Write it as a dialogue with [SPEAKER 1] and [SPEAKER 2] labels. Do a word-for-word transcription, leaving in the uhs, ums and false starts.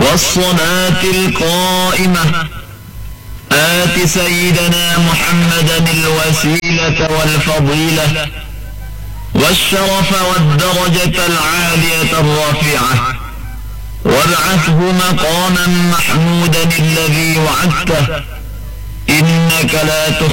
[SPEAKER 1] والصلاة القائمة آت سيدنا محمدا الوسيلة والفضيلة والشرف والدرجة العالية الرفيعة وابعثه مقاما محمودا الذي وعدته إنك لا تخلف